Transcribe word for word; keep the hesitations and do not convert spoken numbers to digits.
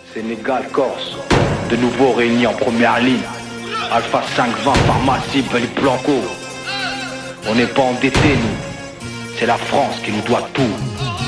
Sénégal, Corse, de nouveau réunis en première ligne. Alpha cinq vingt, pharmacie, Belly Blanco. On n'est pas endettés, nous. C'est la France qui nous doit tout.